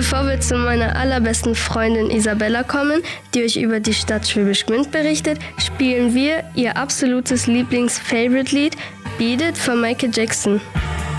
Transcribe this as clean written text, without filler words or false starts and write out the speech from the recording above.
Bevor wir zu meiner allerbesten Freundin Isabella kommen, die euch über die Stadt Schwäbisch Gmünd berichtet, spielen wir ihr absolutes Lieblings-Favorite-Lied Beat It von Michael Jackson.